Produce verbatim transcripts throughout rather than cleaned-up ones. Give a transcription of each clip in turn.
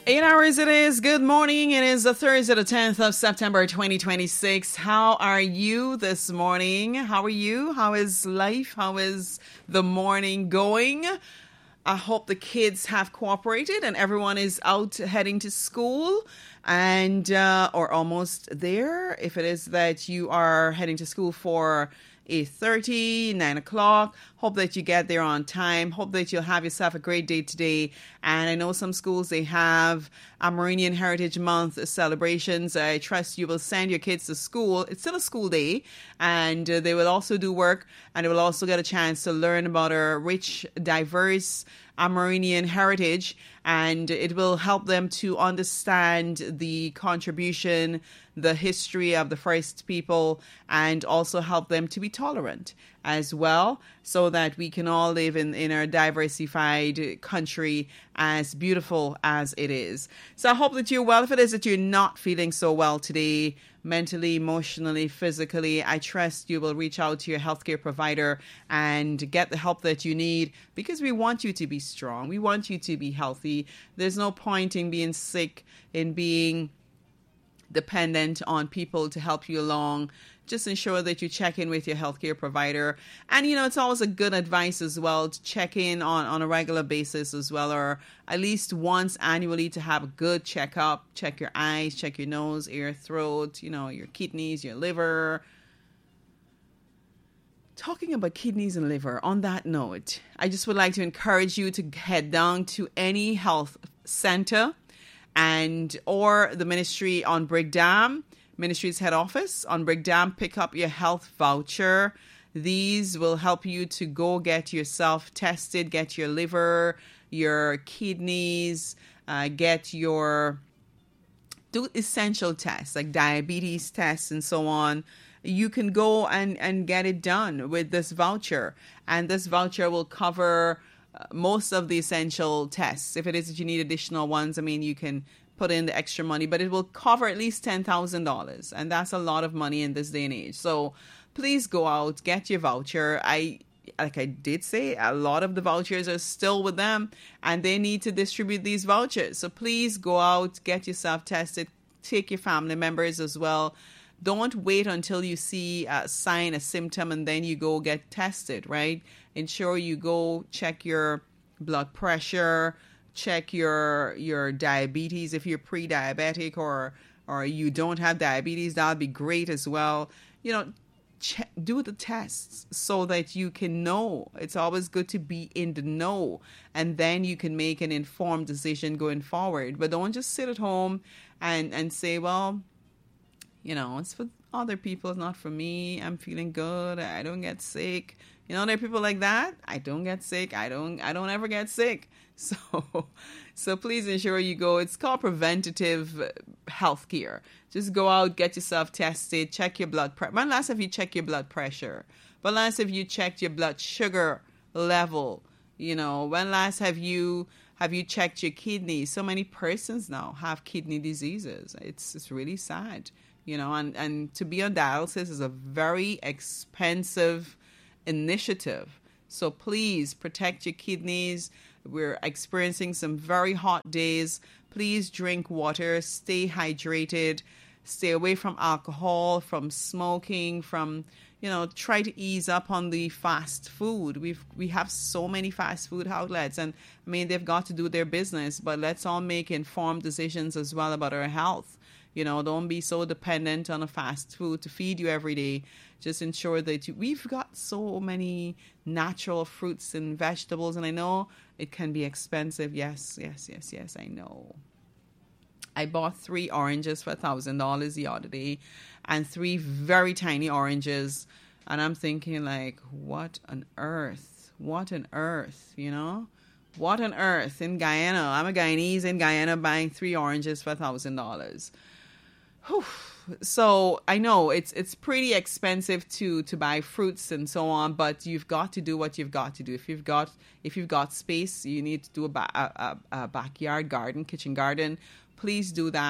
Eight hours it is. Good morning. It is the Thursday, the tenth of September, twenty twenty-six. How are you this morning? How are you? How is life? How is the morning going? I hope the kids have cooperated and everyone is out heading to school and uh, or almost there. If it is that you are heading to school for eight thirty, nine o'clock. Hope that you get there on time. Hope that you'll have yourself a great day today. And I know some schools, they have Amerindian Heritage Month celebrations. I trust you will send your kids to school. It's still a school day. And uh, they will also do work. And they will also get a chance to learn about our rich, diverse Amerindian heritage. And it will help them to understand the contribution, the history of the first people, and also help them to be tolerant as well, so that we can all live in, in our diversified country as beautiful as it is. So I hope that you're well. If it is that you're not feeling so well today, mentally, emotionally, physically, I trust you will reach out to your healthcare provider and get the help that you need, because we want you to be strong. We want you to be healthy. There's no point in being sick, in being dependent on people to help you along. Just ensure that you check in with your healthcare provider. And, you know, it's always a good advice as well to check in on, on a regular basis as well, or at least once annually, to have a good checkup. Check your eyes, check your nose, ear, throat, you know, your kidneys, your liver. Talking about kidneys and liver, on that note, I just would like to encourage you to head down to any health center and or the ministry on Brig Dam, ministry's head office on Brig Dam. Pick up your health voucher. These will help you to go get yourself tested, get your liver, your kidneys, uh, get your, do essential tests like diabetes tests and so on. You can go and, and get it done with this voucher. And this voucher will cover uh, most of the essential tests. If it is that you need additional ones, I mean, you can put in the extra money, but it will cover at least ten thousand dollars. And that's a lot of money in this day and age. So please go out, get your voucher. I, like I did say, a lot of the vouchers are still with them and they need to distribute these vouchers. So please go out, get yourself tested, take your family members as well. Don't wait until you see a sign, a symptom, and then you go get tested, right? Ensure you go check your blood pressure, check your your diabetes. If you're pre-diabetic or or you don't have diabetes, that'll be great as well. You know, check, do the tests so that you can know. It's always good to be in the know, and then you can make an informed decision going forward. But don't just sit at home and, and say, well, you know, it's for other people, it's not for me. I'm feeling good. I don't get sick. You know, there are people like that. I don't get sick. I don't I don't ever get sick. So so please ensure you go. It's called preventative health care. Just go out, get yourself tested, check your blood pressure. When last have you checked your blood pressure? When last have you checked your blood sugar level? You know, when last have you have you checked your kidneys? So many persons now have kidney diseases. It's it's really sad. You know, and, and to be on dialysis is a very expensive initiative. So please protect your kidneys. We're experiencing some very hot days. Please drink water, stay hydrated, stay away from alcohol, from smoking, from, you know, try to ease up on the fast food. We've, we have so many fast food outlets, and I mean, they've got to do their business, but let's all make informed decisions as well about our health. You know, don't be so dependent on a fast food to feed you every day. Just ensure that you, we've got so many natural fruits and vegetables. And I know it can be expensive. Yes, yes, yes, yes, I know. I bought three oranges for one thousand dollars the other day and three very tiny oranges. And I'm thinking like, what on earth? What on earth, you know? What on earth in Guyana? I'm a Guyanese in Guyana buying three oranges for one thousand dollars. So I know it's it's pretty expensive to to buy fruits and so on, but you've got to do what you've got to do. If you've got if you've got space, you need to do a, ba- a, a backyard garden, kitchen garden. Please do that.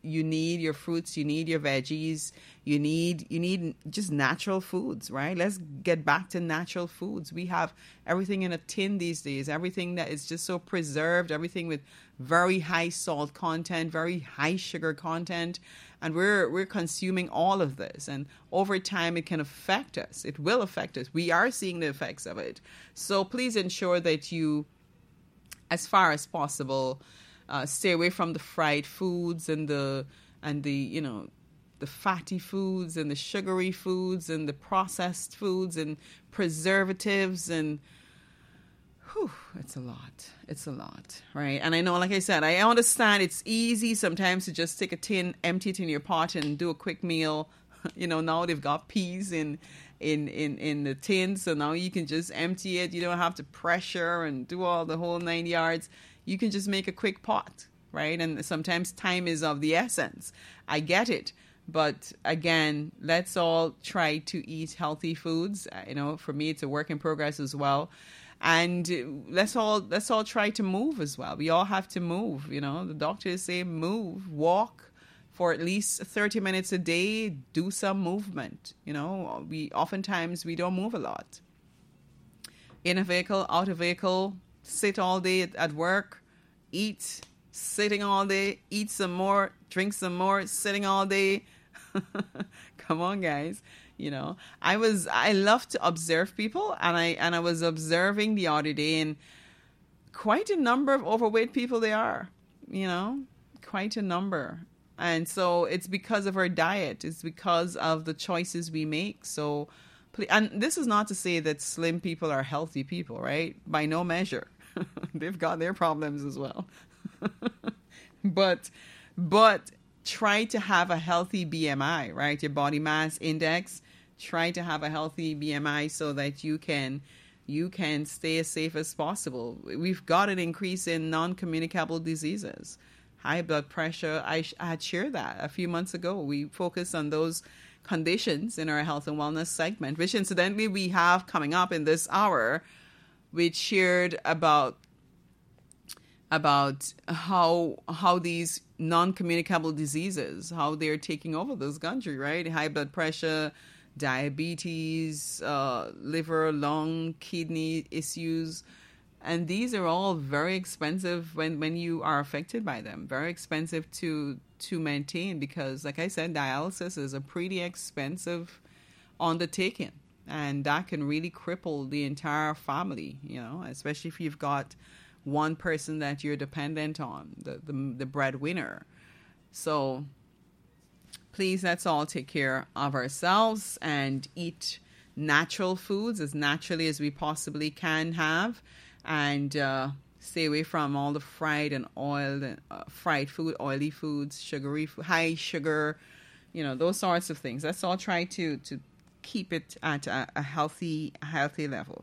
you need your fruits, you need your veggies, you need you need just natural foods, right? Let's get back to natural foods. We have everything in a tin these days, everything that is just so preserved, everything with very high salt content, very high sugar content, and we're we're consuming all of this, and over time it can affect us. It will affect us. We are seeing the effects of it. So please ensure that you, as far as possible, uh, stay away from the fried foods and the and the you know the fatty foods and the sugary foods and the processed foods and preservatives, and whew, it's a lot. It's a lot, right? And I know, like I said, I understand it's easy sometimes to just take a tin, empty it in your pot, and do a quick meal. You know, now they've got peas in in in in the tin, so now you can just empty it. You don't have to pressure and do all the whole nine yards. You can just make a quick pot, right? And sometimes time is of the essence. I get it. But again, let's all try to eat healthy foods. You know, for me, it's a work in progress as well. And let's all let's all try to move as well. We all have to move. You know, the doctors say move, walk for at least thirty minutes a day. Do some movement. You know, we oftentimes we don't move a lot. In a vehicle, out of vehicle, sit all day at, at work, eat, sitting all day, eat some more, drink some more, sitting all day. Come on, guys. You know, I was, I love to observe people, and I, and I was observing the other day, and quite a number of overweight people they are, you know, quite a number. And so it's because of our diet. It's because of the choices we make. So, and this is not to say that slim people are healthy people, right? By no measure. They've got their problems as well. but, but try to have a healthy B M I, right? Your body mass index. Try to have a healthy B M I so that you can you can stay as safe as possible. We've got an increase in non-communicable diseases, high blood pressure. I, sh- I had shared that a few months ago. We focused on those conditions in our health and wellness segment, which incidentally we have coming up in this hour. We shared about about how how these non-communicable diseases, how they're taking over this country, right? High blood pressure, diabetes, uh, liver, lung, kidney issues. And these are all very expensive when, when you are affected by them. Very expensive to to maintain because, like I said, dialysis is a pretty expensive undertaking. And that can really cripple the entire family, you know, especially if you've got one person that you're dependent on, the, the, the breadwinner. So please, let's all take care of ourselves and eat natural foods as naturally as we possibly can have, and uh, stay away from all the fried and oiled, uh, fried food, oily foods, sugary, food, high sugar, you know, those sorts of things. Let's all try to to keep it at a, a healthy, healthy level.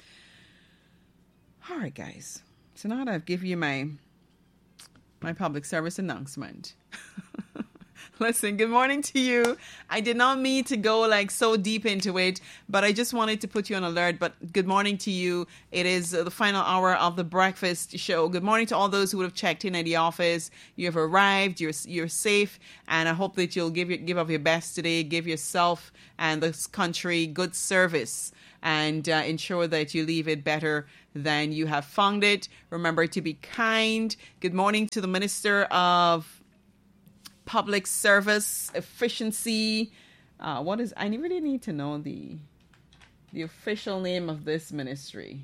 All right, guys. So now that I've given you my my public service announcement. Listen, good morning to you. I did not mean to go like so deep into it, but I just wanted to put you on alert. But good morning to you. It is the final hour of the breakfast show. Good morning to all those who would have checked in at the office. You have arrived. You're you're safe, and I hope that you'll give your, give of your best today. Give yourself and this country good service, and uh, ensure that you leave it better than you have found it. Remember to be kind. Good morning to the Minister of Public Service Efficiency. Uh, what is? I really need to know the the official name of this ministry.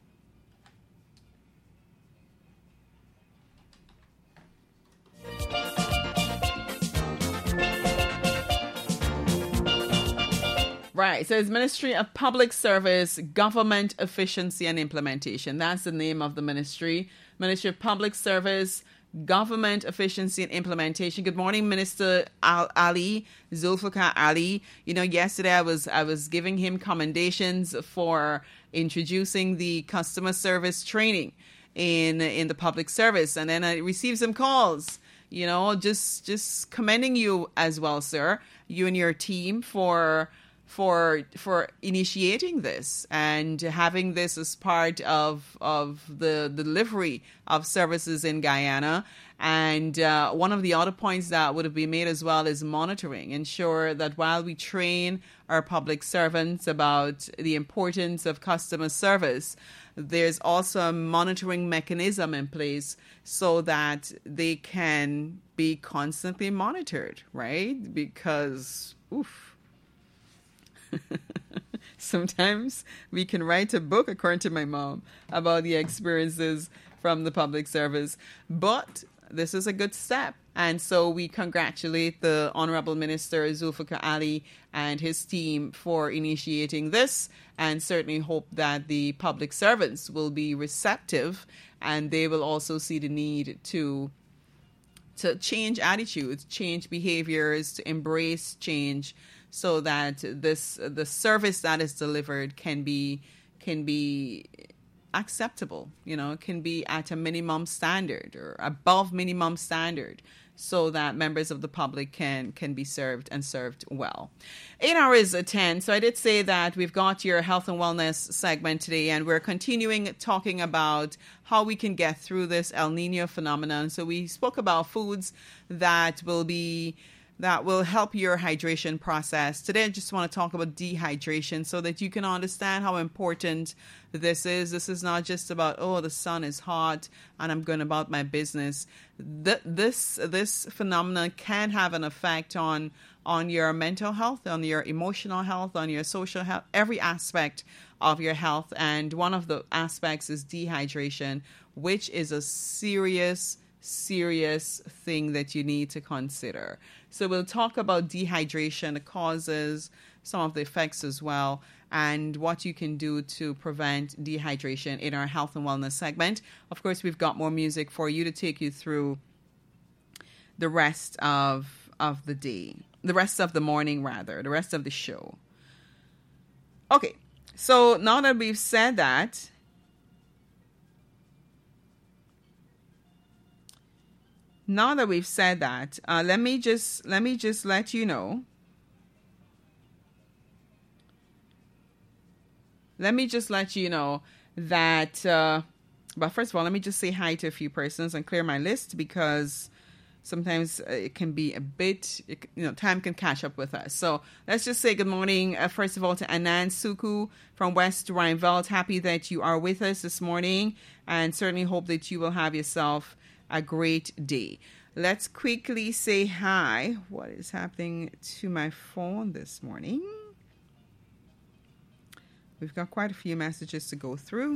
Right, so it's Ministry of Public Service, Government Efficiency and Implementation. That's the name of the ministry. Ministry of Public Service, Government Efficiency and Implementation. Good morning, Minister Al- Ali, Zulfikar Ali. You know, yesterday I was I was giving him commendations for introducing the customer service training in in the public service, and then I received some calls. You know, just just commending you as well, sir. You and your team for for for initiating this and having this as part of of the delivery of services in Guyana. And uh, one of the other points that would have been made as well is monitoring. Ensure that while we train our public servants about the importance of customer service, there's also a monitoring mechanism in place so that they can be constantly monitored, right? Because, oof. Sometimes we can write a book, according to my mom, about the experiences from the public service. But this is a good step. And so we congratulate the Honorable Minister Zulfikar Ali and his team for initiating this, and certainly hope that the public servants will be receptive and they will also see the need to to change attitudes, change behaviors, to embrace change, so that this the service that is delivered can be can be acceptable, you know, can be at a minimum standard or above minimum standard, so that members of the public can can be served and served well. Eight hours at ten. So I did say that we've got your health and wellness segment today, and we're continuing talking about how we can get through this El Nino phenomenon. So we spoke about foods that will be that will help your hydration process. Today, I just want to talk about dehydration so that you can understand how important this is. This is not just about, oh, the sun is hot and I'm going about my business. Th- this this phenomenon can have an effect on, on your mental health, on your emotional health, on your social health, every aspect of your health. And one of the aspects is dehydration, which is a serious serious thing that you need to consider. So we'll talk about dehydration, the causes, some of the effects as well, and what you can do to prevent dehydration in our health and wellness segment. Of course, we've got more music for you to take you through the rest of of the day, the rest of the morning rather, the rest of the show. Okay, so now that we've said that, Now that we've said that, uh, let me just let me just let you know. Let me just let you know that. Uh, but first of all, let me just say hi to a few persons and clear my list, because sometimes it can be a bit, it, you know, time can catch up with us. So let's just say good morning, uh, first of all, to Anand Suku from West Rhineveld. Happy that you are with us this morning, and certainly hope that you will have yourself a great day. Let's quickly say hi. What is happening to my phone this morning? We've got quite a few messages to go through.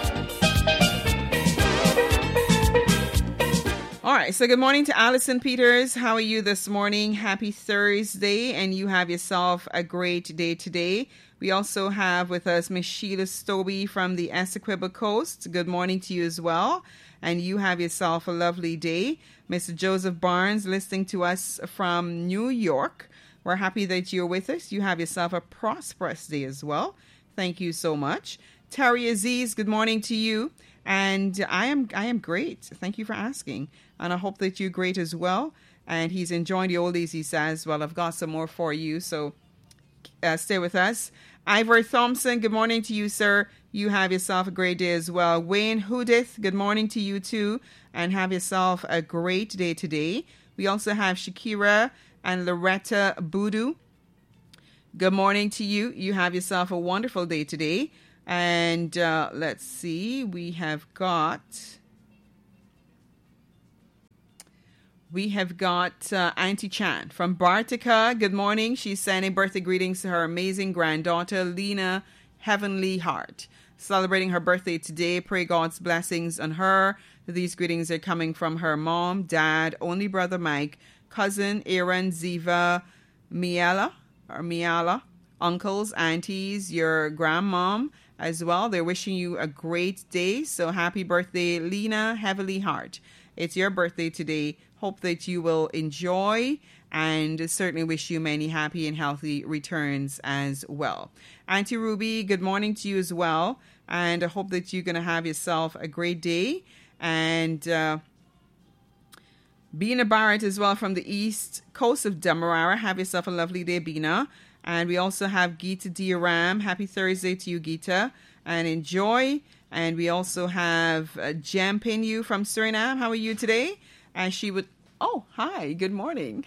All right, so good morning to Allison Peters. How are you this morning? Happy Thursday, and you have yourself a great day today. We also have with us Miss Sheila Stobie from the Essequibo Coast. Good morning to you as well, and you have yourself a lovely day. Mister Joseph Barnes listening to us from New York. We're happy that you're with us. You have yourself a prosperous day as well. Thank you so much. Terry Aziz, good morning to you. And I am I am great. Thank you for asking. And I hope that you're great as well. And he's enjoying the oldies, he says. Well, I've got some more for you, so uh, stay with us. Ivor Thompson, good morning to you, sir. You have yourself a great day as well. Wayne Hudith, good morning to you too. And have yourself a great day today. We also have Shakira and Loretta Boodoo. Good morning to you. You have yourself a wonderful day today. And uh, let's see, we have got... We have got uh, Auntie Chan from Bartica. Good morning. She's sending birthday greetings to her amazing granddaughter, Lena Heavenly Heart, celebrating her birthday today. Pray God's blessings on her. These greetings are coming from her mom, dad, only brother Mike, cousin Aaron, Ziva, Miela, or Miala, uncles, aunties, your grandmom as well. They're wishing you a great day. So happy birthday, Lena Heavenly Heart. It's your birthday today. Hope that you will enjoy, and certainly wish you many happy and healthy returns as well. Auntie Ruby, good morning to you as well. And I hope that you're going to have yourself a great day. And uh, Bina Barrett as well from the east coast of Demerara. Have yourself a lovely day, Bina. And we also have Geeta Dioram. Happy Thursday to you, Geeta. And enjoy. And we also have uh, Jem Pinu from Suriname. How are you today? And she would... Oh, hi. Good morning.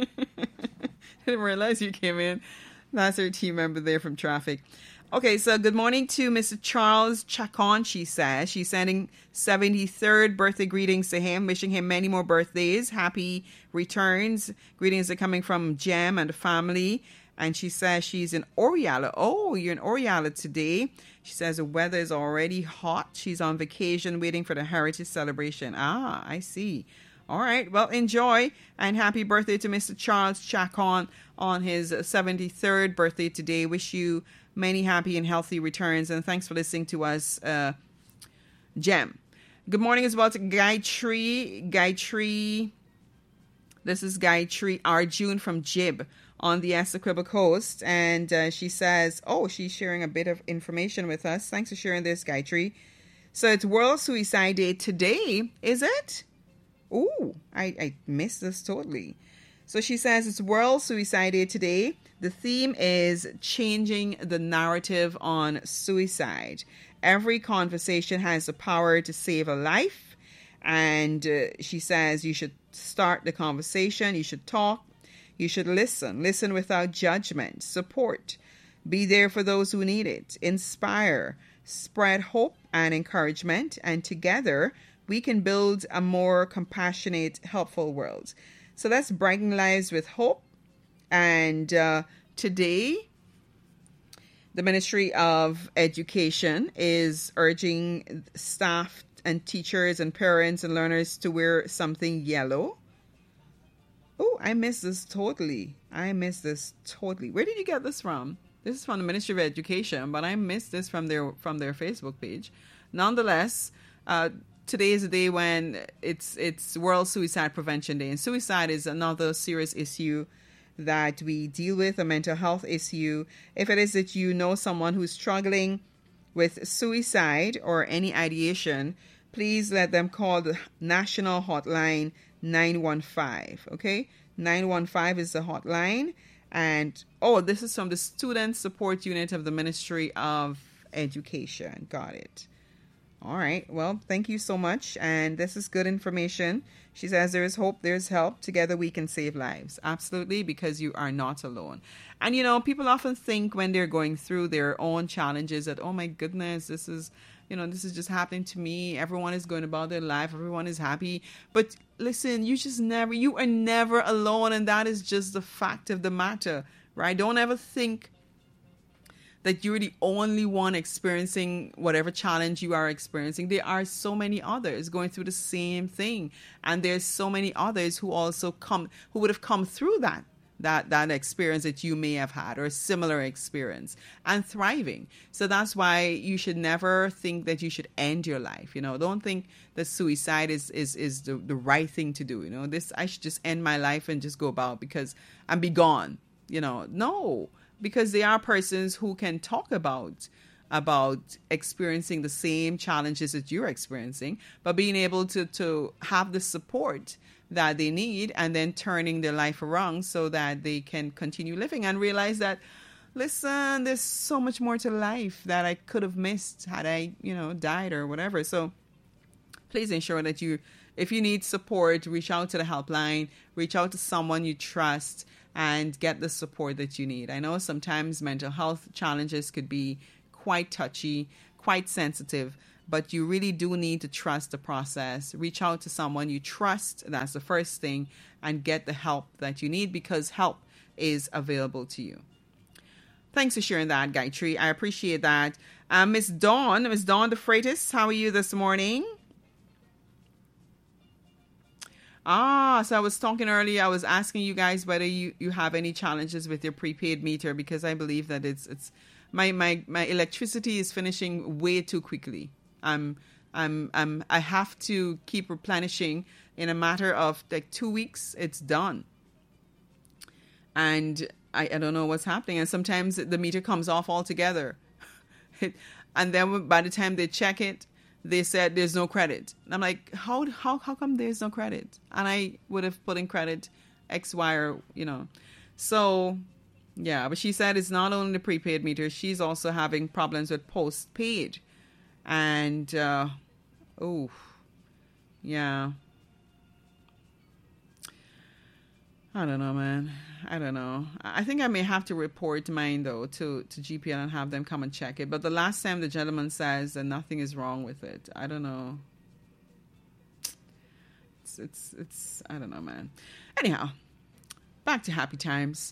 Didn't realize you came in. That's our team member there from traffic. Okay, so good morning to Mister Charles Chacon, she says. She's sending seventy-third birthday greetings to him, wishing him many more birthdays. Happy returns. Greetings are coming from Jem and the family. And she says she's in Oriala. Oh, you're in Oriala today. She says the weather is already hot. She's on vacation waiting for the heritage celebration. Ah, I see. All right. Well, enjoy. And happy birthday to Mister Charles Chacon on his seventy-third birthday today. Wish you many happy and healthy returns. And thanks for listening to us, uh, Jem. Good morning as well to Gayatri. Gayatri. This is Gayatri Arjun from Jib on the Essequibo Coast. And uh, she says, oh, she's sharing a bit of information with us. Thanks for sharing this, Gayatri. So it's World Suicide Day today, is it? Ooh, I, I missed this totally. So she says it's World Suicide Day today. The theme is changing the narrative on suicide. Every conversation has the power to save a life. And uh, she says you should start the conversation. You should talk. You should listen. Listen without judgment. Support. Be there for those who need it. Inspire. Spread hope and encouragement. And together, we can build a more compassionate, helpful world. So that's Brighten Lives with Hope. And uh, today, the Ministry of Education is urging staff and teachers and parents and learners to wear something yellow. Oh, I missed this totally. I missed this totally. Where did you get this from? This is from the Ministry of Education, but I missed this from their from their Facebook page. Nonetheless, uh, today is a day when it's it's World Suicide Prevention Day, and suicide is another serious issue that we deal with, a mental health issue. If it is that you know someone who's struggling with suicide or any ideation, please let them call the national hotline nine one five, okay? nine one five is the hotline. And, oh, this is from the Student Support Unit of the Ministry of Education. Got it. All right. Well, thank you so much. And this is good information. She says there is hope, there's help. Together we can save lives. Absolutely, because you are not alone. And, you know, people often think when they're going through their own challenges that, oh, my goodness, this is, you know, this is just happening to me. Everyone is going about their life. Everyone is happy. But listen, you just never, you are never alone. And that is just the fact of the matter, right? Don't ever think that you're the only one experiencing whatever challenge you are experiencing. There are so many others going through the same thing. And there's so many others who also come, who would have come through that, that, that experience that you may have had, or a similar experience, and thriving. So that's why you should never think that you should end your life. You know, don't think that suicide is, is, is the, the right thing to do. You know, this, I should just end my life and just go about because I'm be gone. You know, no. Because there are persons who can talk about about experiencing the same challenges that you're experiencing, but being able to, to have the support that they need and then turning their life around so that they can continue living and realize that, listen, there's so much more to life that I could have missed had I, you know, died or whatever. So please ensure that you, if you need support, reach out to the helpline, reach out to someone you trust, and get the support that you need. I know sometimes mental health challenges could be quite touchy, quite sensitive, but you really do need to trust the process. Reach out to someone you trust. That's the first thing, and get the help that you need because help is available to you. Thanks for sharing that, Gayatri. I appreciate that. Uh, Miss Dawn, Miss Dawn the Freitas, how are you this morning? Ah, so I was talking earlier, I was asking you guys whether you, you have any challenges with your prepaid meter, because I believe that it's it's my, my, my electricity is finishing way too quickly. I'm I'm I'm I have to keep replenishing. In a matter of like two weeks, it's done. And I, I don't know what's happening. And sometimes the meter comes off altogether. And then by the time they check it, they said there's no credit. And I'm like, how how how come there's no credit? And I would have put in credit X, Y, or, you know. So Yeah, but she said it's not only the prepaid meters, she's also having problems with postpaid. And, uh, oh, yeah. I don't know, man. I don't know. I think I may have to report mine, though, to, to G P L and have them come and check it. But the last time the gentleman says that nothing is wrong with it. I don't know. It's, it's, it's I don't know, man. Anyhow, back to happy times.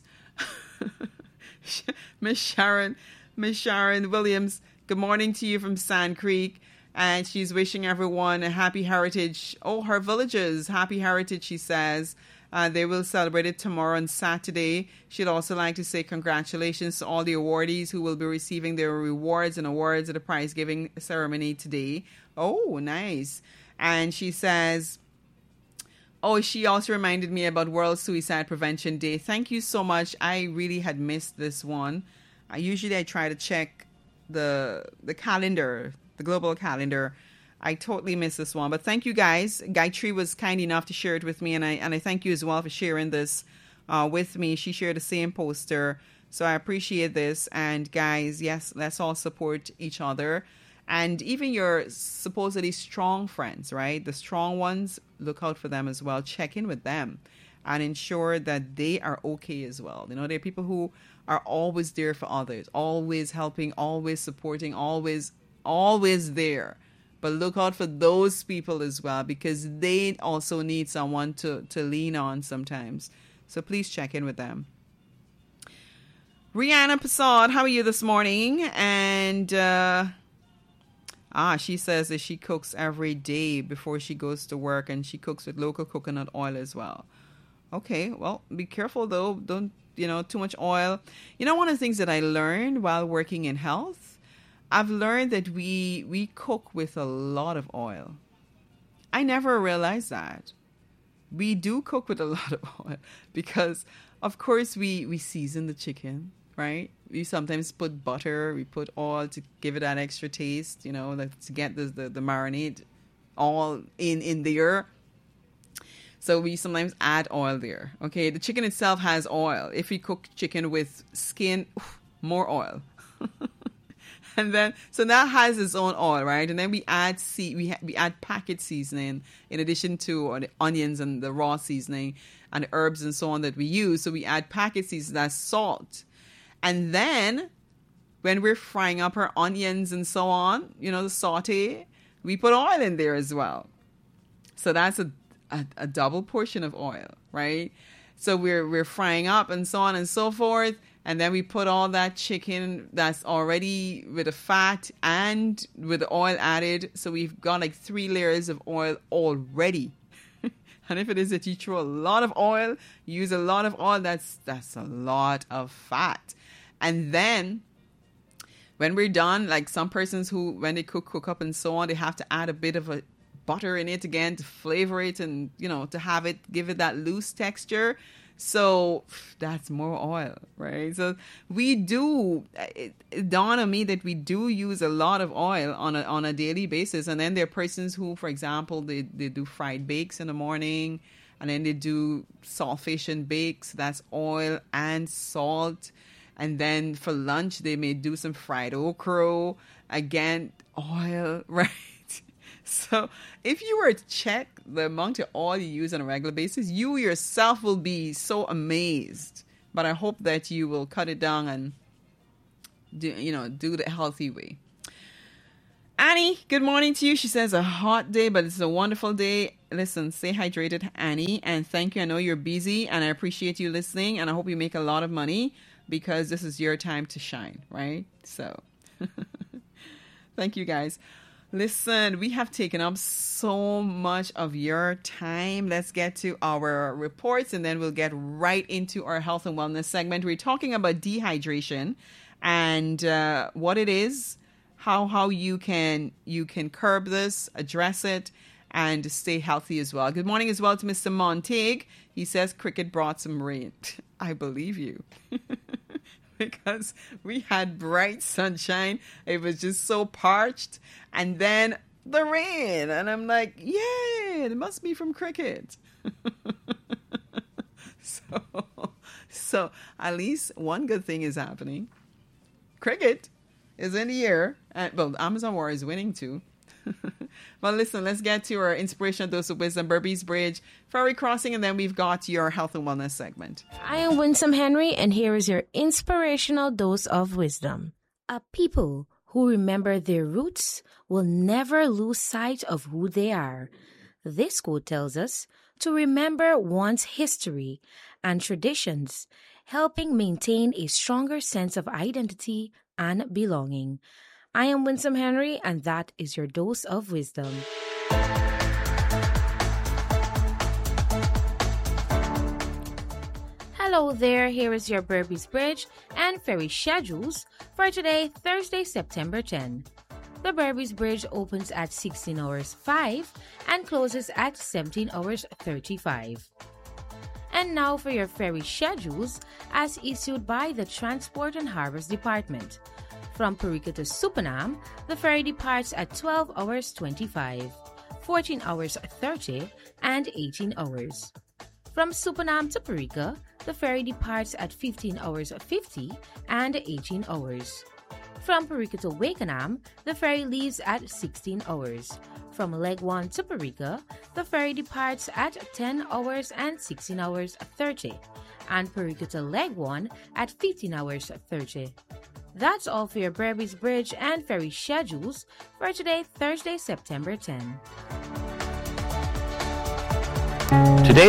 Miss Sharon, Miss Sharon Williams, good morning to you from Sand Creek. And she's wishing everyone a happy heritage. Oh, her villagers, happy heritage, she says. Uh, they will celebrate it tomorrow on Saturday. She'd also like to say congratulations to all the awardees who will be receiving their rewards and awards at the prize giving ceremony today. Oh, nice. And she says, oh, she also reminded me about World Suicide Prevention Day. Thank you so much. I really had missed this one. I usually I try to check the the calendar, the global calendar. I totally missed this one, but thank you guys. Gayatri was kind enough to share it with me, and I and I thank you as well for sharing this uh, with me. She shared the same poster, so I appreciate this. And guys, yes, let's all support each other, and even your supposedly strong friends, right? The strong ones, look out for them as well. Check in with them, and ensure that they are okay as well. You know, there are people who are always there for others, always helping, always supporting, always, always there. But look out for those people as well, because they also need someone to, to lean on sometimes. So please check in with them. Rihanna Passad, how are you this morning? And uh, ah, she says that she cooks every day before she goes to work, and she cooks with local coconut oil as well. Okay, well, be careful though. Don't, you know, too much oil. You know, one of the things that I learned while working in health, I've learned that we we cook with a lot of oil. I never realized that. We do cook with a lot of oil because, of course, we, we season the chicken, right? We sometimes put butter, we put oil to give it that extra taste, you know, like to get the, the, the marinade all in, in there. So we sometimes add oil there. Okay, the chicken itself has oil. If we cook chicken with skin, oof, more oil. And then, so that has its own oil, right? And then we add see we ha- we add packet seasoning in addition to the onions and the raw seasoning and the herbs and so on that we use. So we add packet seasoning, that's salt. And then when we're frying up our onions and so on, you know, the saute, we put oil in there as well. So that's a a, a double portion of oil, right? So we're we're frying up and so on and so forth. And then we put all that chicken that's already with the fat and with the oil added. So we've got like three layers of oil already. And if it is that you throw a lot of oil, use a lot of oil, that's that's a lot of fat. And then when we're done, like some persons who, when they cook, cook up and so on, they have to add a bit of a butter in it again to flavor it and, you know, to have it, give it that loose texture. So that's more oil, right? So we do, it, it dawned on me that we do use a lot of oil on a on a daily basis. And then there are persons who, for example, they, they do fried bakes in the morning, and then they do saltfish and bakes. That's oil and salt. And then for lunch, they may do some fried okra. Again, oil, right? So if you were to check the amount of oil you use on a regular basis, you yourself will be so amazed. But I hope that you will cut it down and do, you know, do the healthy way. Annie, good morning to you. She says a hot day, but it's a wonderful day. Listen, stay hydrated, Annie, and thank you. I know you're busy, and I appreciate you listening, and I hope you make a lot of money because this is your time to shine, right? So thank you, guys. Listen, we have taken up so much of your time. Let's get to our reports, and then we'll get right into our health and wellness segment. We're talking about dehydration and uh, what it is, how how you can you can curb this, address it, and stay healthy as well. Good morning as well to Mister Montague. He says cricket brought some rain. I believe you. Because we had bright sunshine. It was just so parched. And then the rain. And I'm like, yay, it must be from cricket. so, So at least one good thing is happening. Cricket is in the air. And, well, Amazon War is winning too. But listen, let's get to our inspirational dose of wisdom, Berbice Bridge, ferry crossing, and then we've got your health and wellness segment. I am Winsome Henry, and here is your inspirational dose of wisdom. A people who remember their roots will never lose sight of who they are. This quote tells us to remember one's history and traditions, helping maintain a stronger sense of identity and belonging. I am Winsome Henry, and that is your dose of wisdom. Hello there, here is your Berbice Bridge and ferry schedules for today, Thursday, September tenth. The Berbice Bridge opens at sixteen hours five and closes at seventeen hours thirty-five. And now for your ferry schedules as issued by the Transport and Harbors Department. From Parika to Supanam, the ferry departs at twelve hours twenty-five, fourteen hours thirty, and eighteen hours. From Supanam to Parika, the ferry departs at fifteen hours fifty and eighteen hours. From Parika to Wakenham, the ferry leaves at sixteen hours. From Leg one to Parika, the ferry departs at ten hours and sixteen hours thirty, and Parika to Leg one at fifteen hours thirty. That's all for your Berbice Bridge and ferry schedules for today, Thursday, September tenth. Today's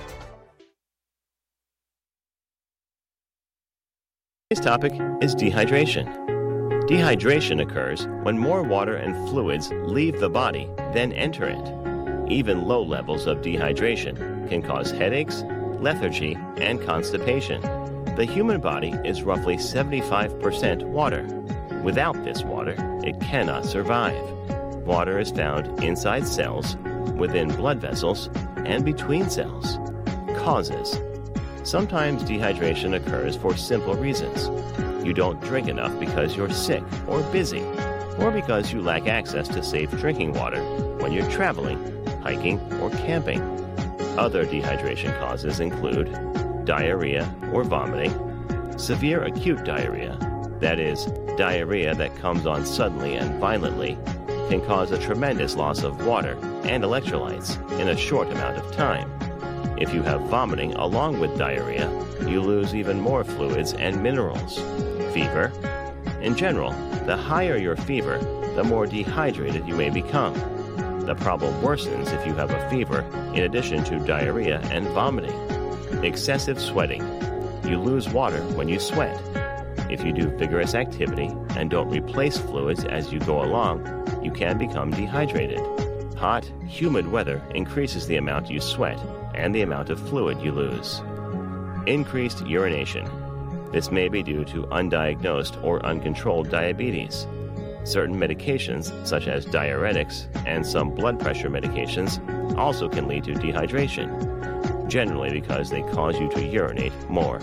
topic is dehydration. Dehydration occurs when more water and fluids leave the body than enter it. Even low levels of dehydration can cause headaches, lethargy, and constipation. The human body is roughly seventy-five percent water. Without this water, it cannot survive. Water is found inside cells, within blood vessels, and between cells. Causes. Sometimes dehydration occurs for simple reasons. You don't drink enough because you're sick or busy, or because you lack access to safe drinking water when you're traveling, hiking, or camping. Other dehydration causes include diarrhea or vomiting, severe acute diarrhea, that is, diarrhea that comes on suddenly and violently, can cause a tremendous loss of water and electrolytes in a short amount of time. If you have vomiting along with diarrhea, you lose even more fluids and minerals. Fever. In general, the higher your fever, the more dehydrated you may become. The problem worsens if you have a fever in addition to diarrhea and vomiting. Excessive sweating. You lose water when you sweat. If you do vigorous activity and don't replace fluids as you go along, you can become dehydrated. Hot, humid weather increases the amount you sweat and the amount of fluid you lose. Increased urination. This may be due to undiagnosed or uncontrolled diabetes. Certain medications, such as diuretics and some blood pressure medications, also can lead to dehydration, generally because they cause you to urinate more.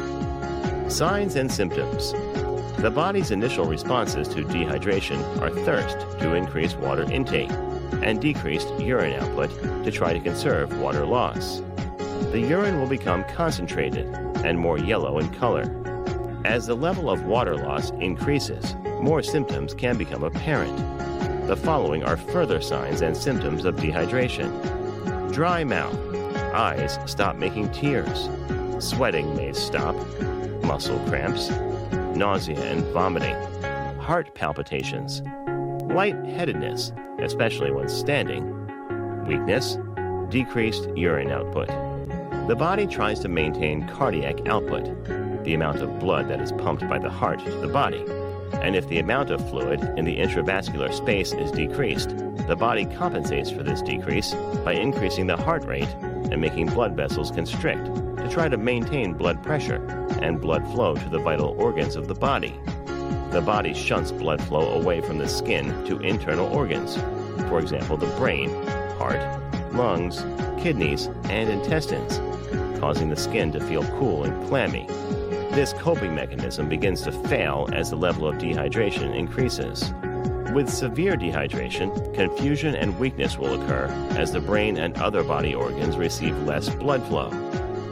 Signs and symptoms. The body's initial responses to dehydration are thirst to increase water intake and decreased urine output to try to conserve water loss. The urine will become concentrated and more yellow in color. As the level of water loss increases, more symptoms can become apparent. The following are further signs and symptoms of dehydration. Dry mouth. Eyes stop making tears. Sweating may stop. Muscle cramps. Nausea and vomiting. Heart palpitations. Lightheadedness, especially when standing. Weakness. Decreased urine output. The body tries to maintain cardiac output, the amount of blood that is pumped by the heart to the body. And if the amount of fluid in the intravascular space is decreased, the body compensates for this decrease by increasing the heart rate and making blood vessels constrict to try to maintain blood pressure and blood flow to the vital organs of the body. The body shunts blood flow away from the skin to internal organs, for example, the brain, heart, lungs, kidneys, and intestines, causing the skin to feel cool and clammy. This coping mechanism begins to fail as the level of dehydration increases. With severe dehydration, confusion and weakness will occur as the brain and other body organs receive less blood flow.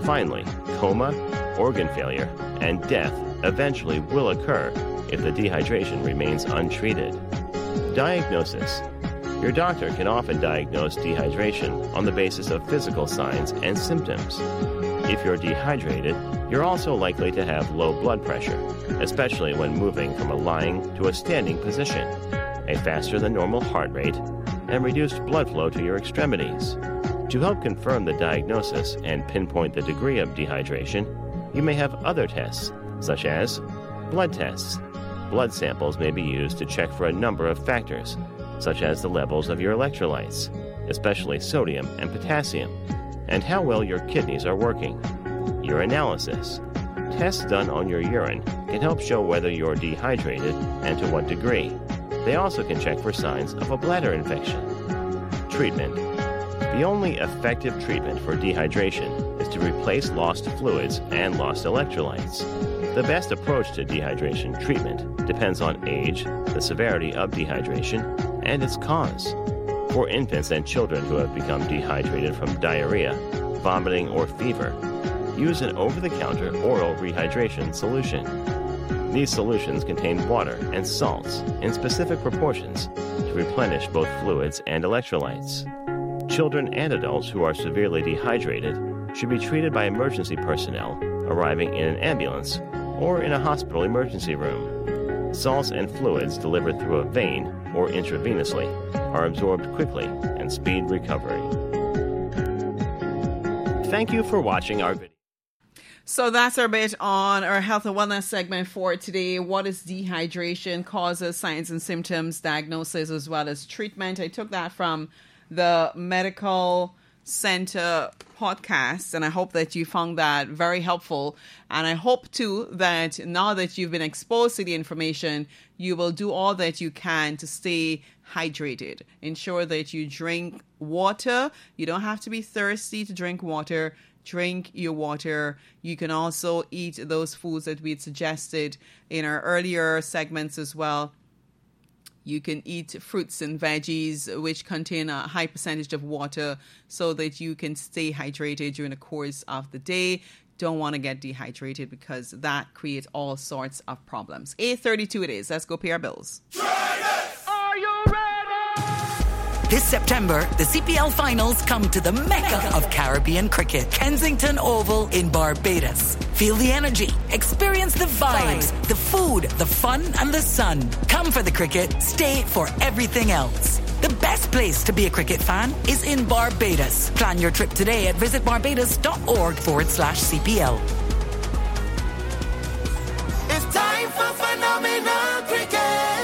Finally, coma, organ failure, and death eventually will occur if the dehydration remains untreated. Diagnosis. Your doctor can often diagnose dehydration on the basis of physical signs and symptoms. If you're dehydrated, you're also likely to have low blood pressure, especially when moving from a lying to a standing position, a faster than normal heart rate, and reduced blood flow to your extremities. To help confirm the diagnosis and pinpoint the degree of dehydration, you may have other tests, such as blood tests. Blood samples may be used to check for a number of factors, such as the levels of your electrolytes, especially sodium and potassium, and how well your kidneys are working. Urinalysis. Tests done on your urine can help show whether you're dehydrated and to what degree. They also can check for signs of a bladder infection. Treatment. The only effective treatment for dehydration is to replace lost fluids and lost electrolytes. The best approach to dehydration treatment depends on age, the severity of dehydration, and its cause. For infants and children who have become dehydrated from diarrhea, vomiting, or fever, use an over-the-counter oral rehydration solution. These solutions contain water and salts in specific proportions to replenish both fluids and electrolytes. Children and adults who are severely dehydrated should be treated by emergency personnel arriving in an ambulance or in a hospital emergency room. Salts and fluids delivered through a vein or intravenously are absorbed quickly and speed recovery. Thank you for watching our video. So that's our bit on our health and wellness segment for today. What is dehydration? Causes, signs and symptoms, diagnosis, as well as treatment. I took that from the Medical Center podcast, and I hope that you found that very helpful. And I hope too that now that you've been exposed to the information, you will do all that you can to stay hydrated. Ensure that you drink water. You don't have to be thirsty to drink water. Drink your water. You can also eat those foods that we had suggested in our earlier segments as well. You can eat fruits and veggies which contain a high percentage of water so that you can stay hydrated during the course of the day. Don't want to get dehydrated because that creates all sorts of problems. eight thirty-two it is. Let's go pay our bills. Are you ready? This September, the C P L finals come to the Mecca of Caribbean cricket, Kensington Oval in Barbados. Feel the energy, experience the vibes, the food, the fun, and the sun. Come for the cricket, stay for everything else. The best place to be a cricket fan is in Barbados. Plan your trip today at visitbarbados.org forward slash CPL. It's time for phenomenal cricket.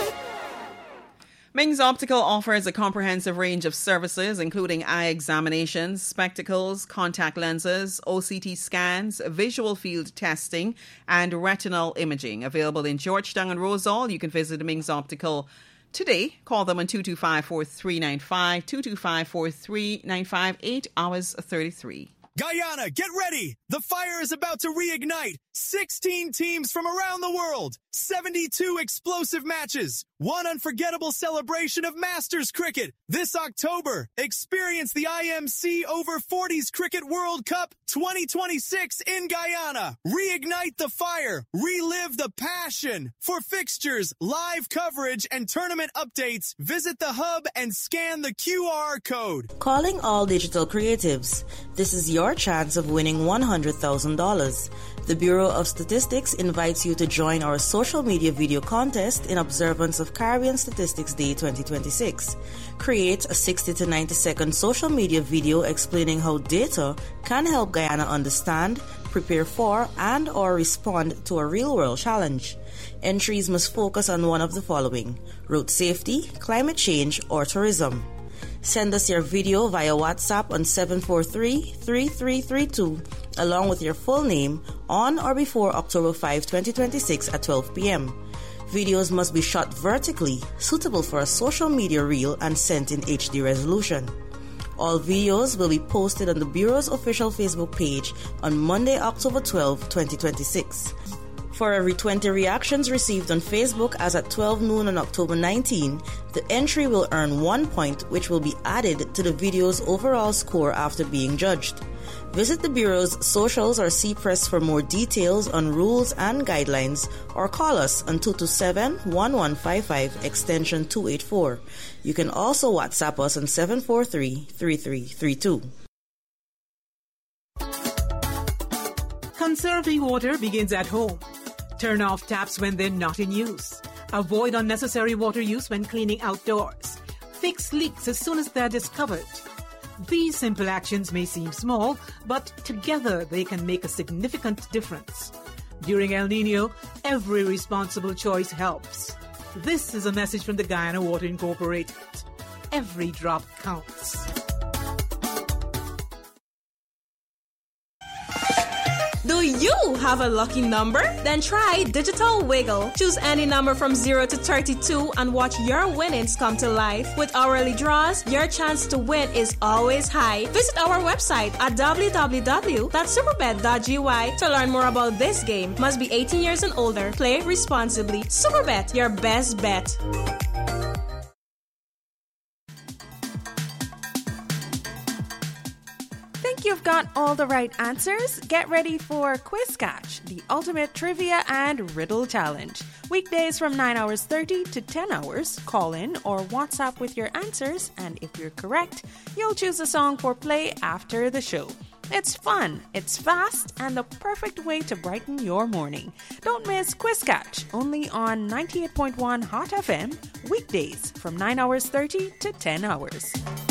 Ming's Optical offers a comprehensive range of services, including eye examinations, spectacles, contact lenses, O C T scans, visual field testing, and retinal imaging. Available in Georgetown and Rosal. You can visit Ming's Optical today. Call them on two two five, four three nine five, two two five, four three nine five, eight hours thirty-three. Guyana, get ready! The fire is about to reignite. sixteen teams from around the world. seventy-two explosive matches. One unforgettable celebration of Masters cricket. This October, experience the I M C Over forties Cricket World Cup twenty twenty-six in Guyana. Reignite the fire. Relive the passion. For fixtures, live coverage, and tournament updates, visit the hub and scan the Q R code. Calling all digital creatives. This is your chance of winning one hundred thousand dollars. The Bureau of Statistics invites you to join our social media video contest in observance of Caribbean Statistics Day twenty twenty-six. Create a sixty to ninety second social media video explaining how data can help Guyana understand, prepare for, and or respond to a real-world challenge. Entries must focus on one of the following: road safety, climate change, or tourism. Send us your video via WhatsApp on seven four three, three three three two along with your full name on or before October fifth, twenty twenty-six at twelve p.m. Videos must be shot vertically, suitable for a social media reel and sent in H D resolution. All videos will be posted on the Bureau's official Facebook page on Monday, October twelfth, twenty twenty-six. For every twenty reactions received on Facebook as at twelve noon on October nineteenth, the entry will earn one point, which will be added to the video's overall score after being judged. Visit the Bureau's socials or C Press for more details on rules and guidelines, or call us on two two seven, one one five five, extension two eighty-four. You can also WhatsApp us on seven four three, three three three two. Conserving water begins at home. Turn off taps when they're not in use. Avoid unnecessary water use when cleaning outdoors. Fix leaks as soon as they're discovered. These simple actions may seem small, but together they can make a significant difference. During El Nino, every responsible choice helps. This is a message from the Guyana Water Incorporated. Every drop counts. Do you have a lucky number? Then try Digital Wiggle. Choose any number from zero to thirty-two and watch your winnings come to life. With hourly draws, your chance to win is always high. Visit our website at w w w dot superbet dot g y to learn more about this game. Must be eighteen years and older. Play responsibly. Superbet, your best bet. You've got all the right answers. Get ready for Quiz Catch, the ultimate trivia and riddle challenge. Weekdays from nine hours thirty to ten hours. Call in or WhatsApp with your answers, and if you're correct, you'll choose a song for play after the show. It's fun, it's fast, and the perfect way to brighten your morning. Don't miss Quiz Catch, only on ninety-eight point one Hot F M, weekdays from nine hours thirty to ten hours.